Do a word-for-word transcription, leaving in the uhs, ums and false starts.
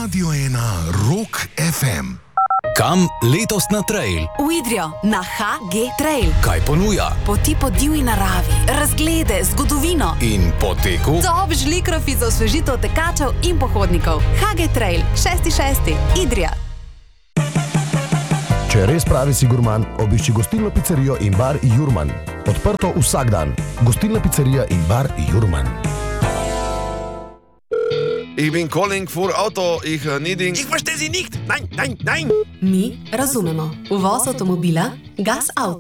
Radio ena Rock ef em. Kam letos na trail? V Idrijo, na ha ge Trail. Kaj ponuja? Poti po divji naravi, razglede, zgodovino. In po teku? Top žlikrofi za osvežitev tekačev in pohodnikov. ha ge Trail, šesti šesti, Idrija. Če res pravi si gurman, obišči gostilno pizzerijo in bar Jurman. Odprto vsak dan. Gostilna pizzerija in bar Jurman. Ich bin calling for Auto, ich uh, needing... Ich verstehe Sie nicht! Nein, nein, nein! Mi razumemo. Uvoz avtomobila, Gas Auto.